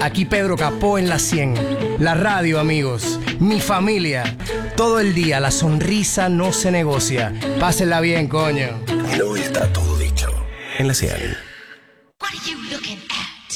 Aquí Pedro Capó en la 100. La radio, amigos. Mi familia. Todo el día la sonrisa no se negocia. Pásenla bien, coño. No está todo dicho. En la 100.